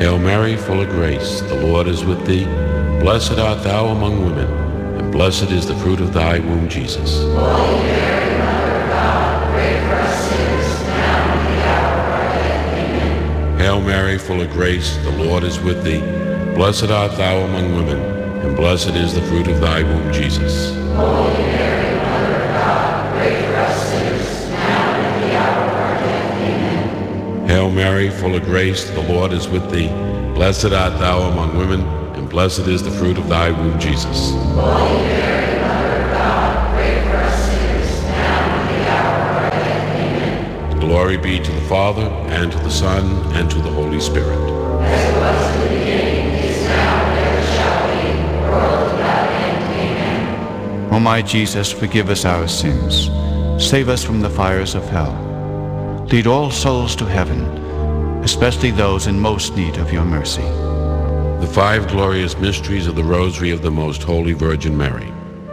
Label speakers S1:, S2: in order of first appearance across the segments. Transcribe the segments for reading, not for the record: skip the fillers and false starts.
S1: Hail Mary, full of grace, the Lord is with thee. Blessed art thou among women, and blessed is the fruit of thy womb, Jesus.
S2: Holy Mary, Mother of God, pray for us sinners, now and at the hour of our death. Amen.
S1: Hail Mary, full of grace, the Lord is with thee. Blessed art thou among women, and blessed is the fruit of thy womb, Jesus.
S2: Holy Mary, Mother of God, pray for us sinners, now and at the hour of our death. Amen.
S1: Hail Mary, full of grace, the Lord is with thee. Blessed art thou among women, and blessed is the fruit of thy womb, Jesus.
S2: Holy Mary, Mother of God, pray for us sinners, now and at the hour of our death. Amen.
S1: Glory be to the Father, and to the Son, and to the Holy Spirit.
S2: As it was in the beginning, is now, and ever shall be, world without end. Amen.
S3: O my Jesus, forgive us our sins. Save us from the fires of hell. Lead all souls to heaven, especially those in most need of your mercy.
S1: The five glorious mysteries of the Rosary of the Most Holy Virgin Mary.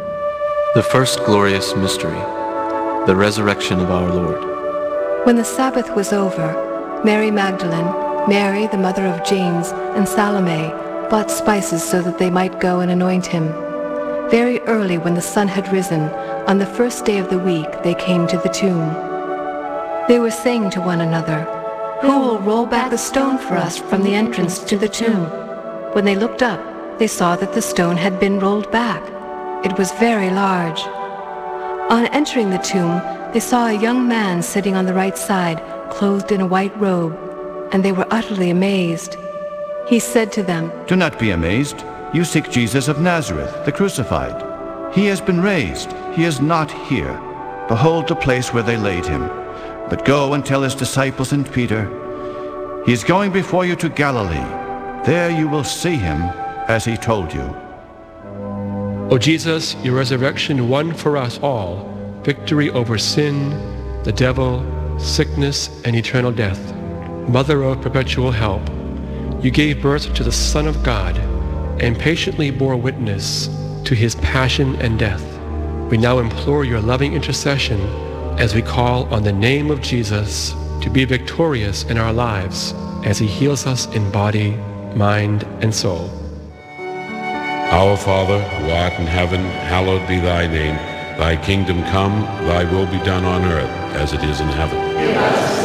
S4: The first glorious mystery, the resurrection of our Lord.
S5: When the Sabbath was over, Mary Magdalene, Mary the mother of James, and Salome bought spices so that they might go and anoint him. Very early when the sun had risen, on the first day of the week, they came to the tomb. They were saying to one another, "Who will roll back the stone for us from the entrance to the tomb?" When they looked up, they saw that the stone had been rolled back. It was very large. On entering the tomb, they saw a young man sitting on the right side, clothed in a white robe, and they were utterly amazed. He said to them,
S3: Do not be amazed. You seek Jesus of Nazareth, the crucified. He has been raised. He is not here. Behold the place where they laid him. But go and tell his disciples and Peter, he is going before you to Galilee. There you will see him as he told you.
S6: O Jesus, your resurrection won for us all victory over sin, the devil, sickness, and eternal death. Mother of perpetual help, you gave birth to the Son of God and patiently bore witness to his passion and death. We now implore your loving intercession as we call on the name of Jesus to be victorious in our lives as he heals us in body, mind, and soul.
S1: Our Father, who art in heaven, hallowed be thy name. Thy kingdom come, thy will be done on earth as it is in heaven.
S2: Give us